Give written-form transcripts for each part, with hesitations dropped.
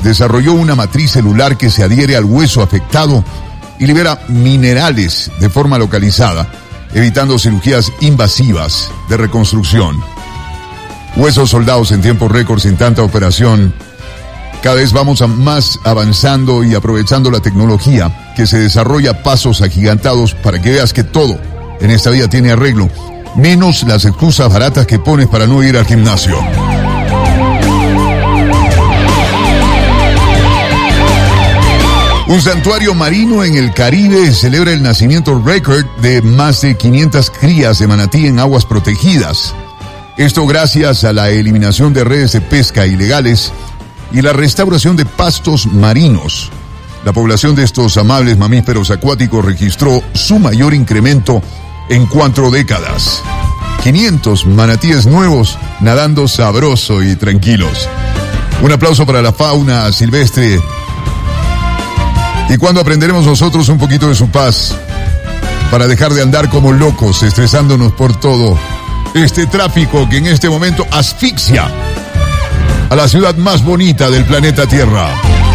desarrolló una matriz celular que se adhiere al hueso afectado y libera minerales de forma localizada, evitando cirugías invasivas de reconstrucción. Huesos soldados en tiempo récord sin tanta operación. Cada vez vamos más avanzando y aprovechando la tecnología que se desarrolla a pasos agigantados para que veas que todo en esta vida tiene arreglo, menos las excusas baratas que pones para no ir al gimnasio. Un santuario marino en el Caribe celebra el nacimiento récord de más de 500 crías de manatí en aguas protegidas. Esto gracias a la eliminación de redes de pesca ilegales y la restauración de pastos marinos. La población de estos amables mamíferos acuáticos registró su mayor incremento en 4 décadas. 500 manatíes nuevos nadando sabroso y tranquilos. Un aplauso para la fauna silvestre. ¿Y cuándo aprenderemos nosotros un poquito de su paz? Para dejar de andar como locos, estresándonos por todo. Este tráfico que en este momento asfixia a la ciudad más bonita del planeta Tierra.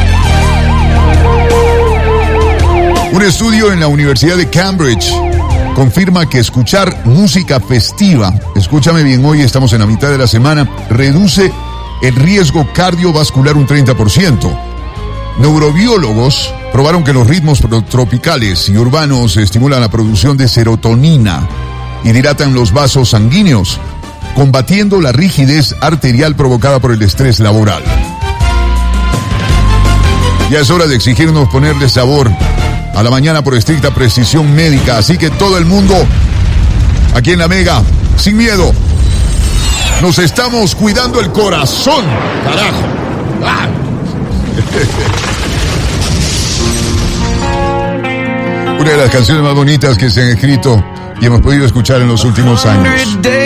Un estudio en la Universidad de Cambridge confirma que escuchar música festiva, escúchame bien, hoy estamos en la mitad de la semana, reduce el riesgo cardiovascular un 30%. Neurobiólogos probaron que los ritmos tropicales y urbanos estimulan la producción de serotonina y dilatan los vasos sanguíneos, combatiendo la rigidez arterial provocada por el estrés laboral. Ya es hora de exigirnos ponerle sabor a la mañana por estricta precisión médica, así que todo el mundo aquí en la Mega, sin miedo, nos estamos cuidando el corazón, carajo. ¡Ah! Una de las canciones más bonitas que se han escrito y hemos podido escuchar en los últimos años.